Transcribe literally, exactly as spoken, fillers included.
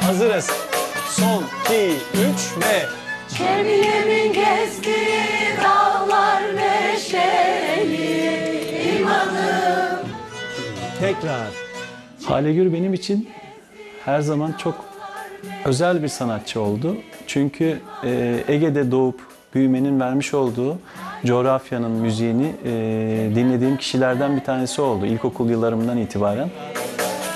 Hazırız. Son, iki, üç ve... Cemiyemin gezdiği dağlar neşeli, imanım. Tekrar. Hale Gür benim için her zaman çok özel bir sanatçı oldu. Çünkü e, Ege'de doğup büyümenin vermiş olduğu coğrafyanın müziğini e, dinlediğim kişilerden bir tanesi oldu ilkokul yıllarımdan itibaren.